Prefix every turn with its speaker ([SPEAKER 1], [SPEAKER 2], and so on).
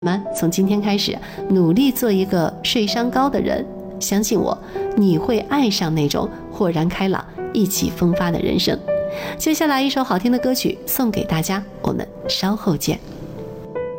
[SPEAKER 1] 们从今天开始努力做一个税商高的人，相信我，你会爱上那种豁然开朗、意气风发的人生。接下来一首好听的歌曲送给大家，我们稍后见。